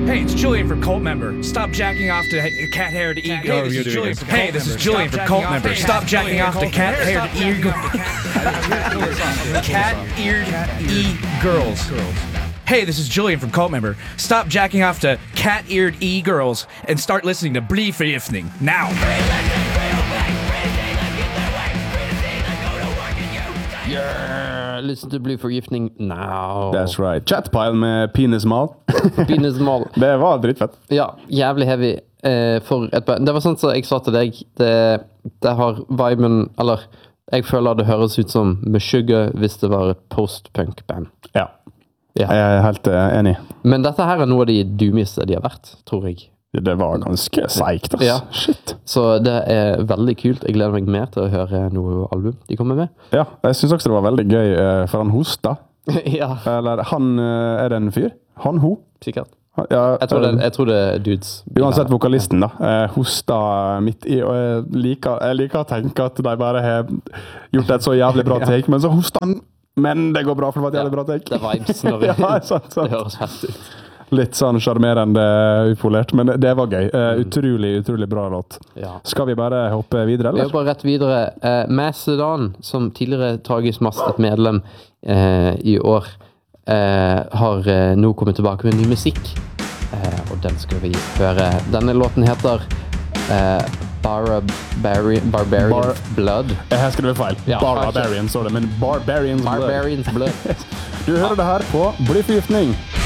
Hey, it's Julian from Cult Member. Stop jacking off to cat-haired e-girls. Hey, this is Julian from Cult Member. Stop jacking off to cat-haired e-girls. Cat-eared e-girls. Hey, this is Julian from Cult Member. Stop jacking off to cat-eared e-girls and start listening to Blyforgiftning now. Yeah, listen to Blyforgiftning now. That's right. Chatpile med Penismal. Penismal. Det var dritfett. Ja, jævlig heavy. Det var sånn som jeg sa til deg. Det har viben, eller jeg føler det høres ut som Meshuggah hvis det var et post-punk-band. Ja. Jeg er helt enig. Men dette her er noe av de dumeste de har vært, tror jeg. Det var ganske seikt, ass. Ja. Shit. Så det er veldig kult. Jeg gleder meg mer til å høre noe album de kommer med. Ja, jeg synes også det var veldig gøy, for han hosta. Ja. Eller han, er det en fyr? Han, ho? Sikkert. Ja, jeg tror det er dudes. Uansett vokalisten da, hosta midt i, og jeg liker å tenke at de bare har gjort et så jævlig bra take, men så hosta han. Men det går bra, for det var et jævlig bra take. Det er vibes når vi... Ja, sant. Det høres fett ut. Litt sånn charmerende upolert, men det var gøy. Utrolig bra låt. Ja. Skal vi bare hoppe videre, eller? Vi hopper rett videre. Macedon, som tidligere Tragisk Mast, et medlem i år, har nå kommet tilbake med ny musikk. Og den skal vi høre. Denne låten heter Barbarian Blood. Her skal det være feil. Ja, Barbarian, så det, men Barbarian's Blood. Du hører det her på Blyforgiftning.